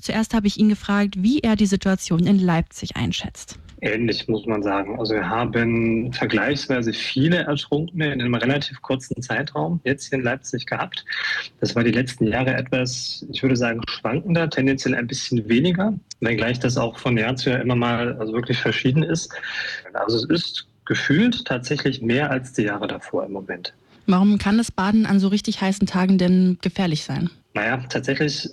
Zuerst habe ich ihn gefragt, wie er die Situation in Leipzig einschätzt. Ähnlich, muss man sagen. Also wir haben vergleichsweise viele Ertrunkene in einem relativ kurzen Zeitraum jetzt hier in Leipzig gehabt. Das war die letzten Jahre etwas, ich würde sagen, schwankender, tendenziell ein bisschen weniger, wenngleich das auch von Jahr zu Jahr immer mal wirklich verschieden ist. Also es ist gefühlt tatsächlich mehr als die Jahre davor im Moment. Warum kann das Baden an so richtig heißen Tagen denn gefährlich sein? Naja, tatsächlich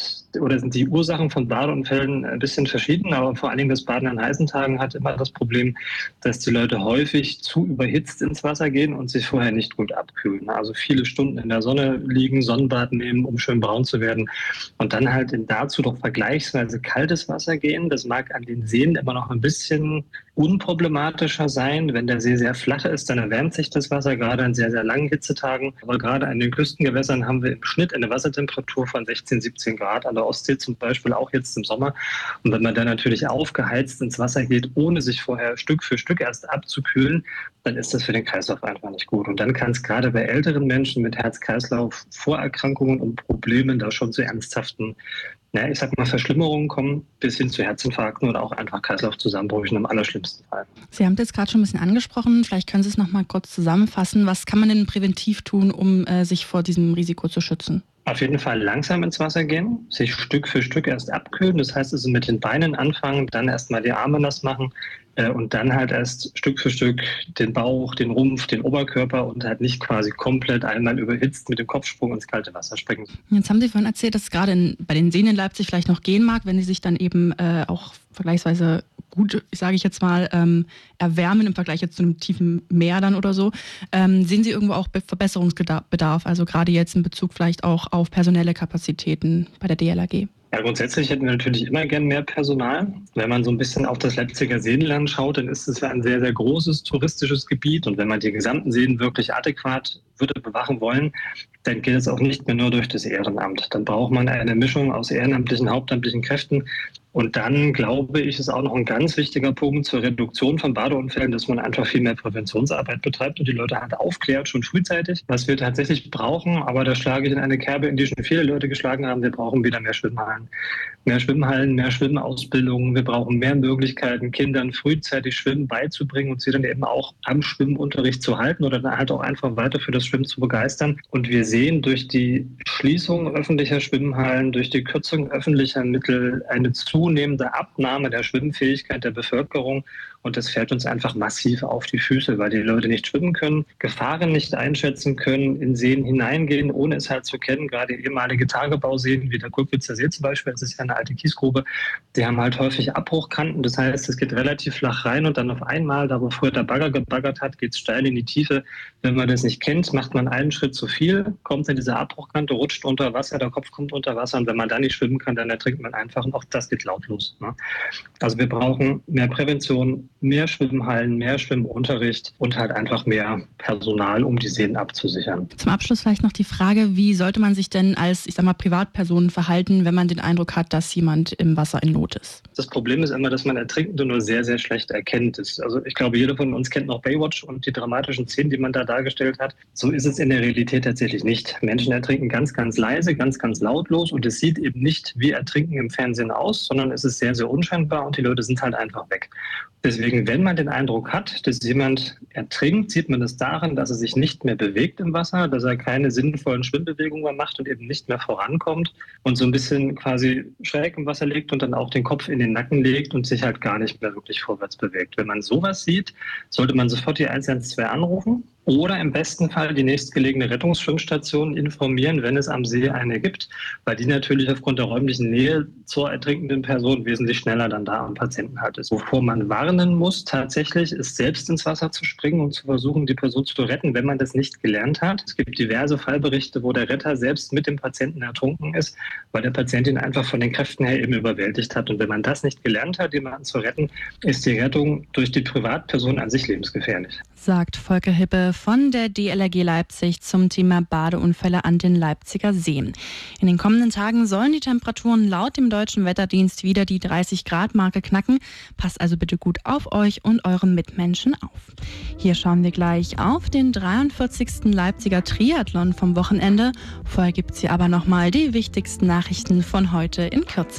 sind die Ursachen von Badeunfällen ein bisschen verschieden, aber vor allen Dingen das Baden an heißen Tagen hat immer das Problem, dass die Leute häufig zu überhitzt ins Wasser gehen und sich vorher nicht gut abkühlen. Also viele Stunden in der Sonne liegen, Sonnenbad nehmen, um schön braun zu werden und dann halt in dazu doch vergleichsweise kaltes Wasser gehen. Das mag an den Seen immer noch ein bisschen unproblematischer sein. Wenn der See sehr flach ist, dann erwärmt sich das Wasser, gerade an sehr, sehr langen Hitzetagen. Aber gerade an den Küstengewässern haben wir im Schnitt eine Wassertemperatur von 16, 17 Grad, an der Ostsee zum Beispiel auch jetzt im Sommer. Und wenn man dann natürlich aufgeheizt ins Wasser geht, ohne sich vorher Stück für Stück erst abzukühlen, dann ist das für den Kreislauf einfach nicht gut. Und dann kann es gerade bei älteren Menschen mit Herz-Kreislauf-Vorerkrankungen und Problemen da schon zu ernsthaften, Verschlimmerungen kommen, bis hin zu Herzinfarkten oder auch einfach Kreislaufzusammenbrüchen im allerschlimmsten Fall. Sie haben es jetzt gerade schon ein bisschen angesprochen. Vielleicht können Sie es noch mal kurz zusammenfassen. Was kann man denn präventiv tun, um sich vor diesem Risiko zu schützen? Auf jeden Fall langsam ins Wasser gehen, sich Stück für Stück erst abkühlen. Das heißt also mit den Beinen anfangen, dann erstmal die Arme nass machen und dann halt erst Stück für Stück den Bauch, den Rumpf, den Oberkörper und halt nicht quasi komplett einmal überhitzt mit dem Kopfsprung ins kalte Wasser springen. Jetzt haben Sie vorhin erzählt, dass es gerade bei den Seen in Leipzig vielleicht noch gehen mag, wenn sie sich dann eben auch vergleichsweise gut, sage ich jetzt mal, erwärmen im Vergleich jetzt zu einem tiefen Meer dann oder so. Sehen Sie irgendwo auch Verbesserungsbedarf, also gerade jetzt in Bezug vielleicht auch auf personelle Kapazitäten bei der DLRG? Ja, grundsätzlich hätten wir natürlich immer gern mehr Personal. Wenn man so ein bisschen auf das Leipziger Seenland schaut, dann ist es ja ein sehr, sehr großes touristisches Gebiet. Und wenn man die gesamten Seen wirklich adäquat würde bewachen wollen, dann geht es auch nicht mehr nur durch das Ehrenamt. Dann braucht man eine Mischung aus ehrenamtlichen, hauptamtlichen Kräften. Und dann, glaube ich, ist auch noch ein ganz wichtiger Punkt zur Reduktion von Badeunfällen, dass man einfach viel mehr Präventionsarbeit betreibt und die Leute halt aufklärt, schon frühzeitig, was wir tatsächlich brauchen. Aber da schlage ich in eine Kerbe, in die schon viele Leute geschlagen haben. Wir brauchen wieder mehr Schwimmhallen. Mehr Schwimmhallen, mehr Schwimmausbildungen. Wir brauchen mehr Möglichkeiten, Kindern frühzeitig Schwimmen beizubringen und sie dann eben auch am Schwimmunterricht zu halten oder dann halt auch einfach weiter für das Schwimmen zu begeistern. Und wir sehen durch die Schließung öffentlicher Schwimmhallen, durch die Kürzung öffentlicher Mittel eine zunehmende Abnahme der Schwimmfähigkeit der Bevölkerung. Und das fällt uns einfach massiv auf die Füße, weil die Leute nicht schwimmen können, Gefahren nicht einschätzen können, in Seen hineingehen, ohne es halt zu kennen. Gerade ehemalige Tagebauseen wie der Kulkwitzer See zum Beispiel, das ist ja eine alte Kiesgrube, die haben halt häufig Abbruchkanten. Das heißt, es geht relativ flach rein und dann auf einmal, da wo früher der Bagger gebaggert hat, geht es steil in die Tiefe. Wenn man das nicht kennt, macht man einen Schritt zu viel, kommt in diese Abbruchkante, rutscht unter Wasser, der Kopf kommt unter Wasser und wenn man dann nicht schwimmen kann, dann ertrinkt man einfach und auch das geht lautlos. Ne? Also wir brauchen mehr Prävention, mehr Schwimmhallen, mehr Schwimmunterricht und halt einfach mehr Personal, um die Seen abzusichern. Zum Abschluss vielleicht noch die Frage, wie sollte man sich denn als, Privatperson verhalten, wenn man den Eindruck hat, dass jemand im Wasser in Not ist? Das Problem ist immer, dass man Ertrinkende nur sehr, sehr schlecht erkennt. Also ich glaube, jeder von uns kennt noch Baywatch und die dramatischen Szenen, die man da dargestellt hat. So ist es in der Realität tatsächlich nicht. Menschen ertrinken ganz, ganz leise, ganz, ganz lautlos und es sieht eben nicht wie Ertrinken im Fernsehen aus, sondern es ist sehr, sehr unscheinbar und die Leute sind halt einfach weg. Deswegen, wenn man den Eindruck hat, dass jemand ertrinkt, sieht man das daran, dass er sich nicht mehr bewegt im Wasser, dass er keine sinnvollen Schwimmbewegungen mehr macht und eben nicht mehr vorankommt und so ein bisschen quasi schräg im Wasser liegt und dann auch den Kopf in den Nacken legt und sich halt gar nicht mehr wirklich vorwärts bewegt. Wenn man sowas sieht, sollte man sofort die 112 anrufen. Oder im besten Fall die nächstgelegene Rettungsschwimmstation informieren, wenn es am See eine gibt, weil die natürlich aufgrund der räumlichen Nähe zur ertrinkenden Person wesentlich schneller dann da am Patienten halt ist. Wovor man warnen muss tatsächlich, ist selbst ins Wasser zu springen und zu versuchen, die Person zu retten, wenn man das nicht gelernt hat. Es gibt diverse Fallberichte, wo der Retter selbst mit dem Patienten ertrunken ist, weil der Patient ihn einfach von den Kräften her eben überwältigt hat. Und wenn man das nicht gelernt hat, jemanden zu retten, ist die Rettung durch die Privatperson an sich lebensgefährlich. Sagt Volker Hippe von der DLRG Leipzig zum Thema Badeunfälle an den Leipziger Seen. In den kommenden Tagen sollen die Temperaturen laut dem Deutschen Wetterdienst wieder die 30-Grad-Marke knacken. Passt also bitte gut auf euch und eure Mitmenschen auf. Hier schauen wir gleich auf den 43. Leipziger Triathlon vom Wochenende. Vorher gibt es hier aber nochmal die wichtigsten Nachrichten von heute in Kürze.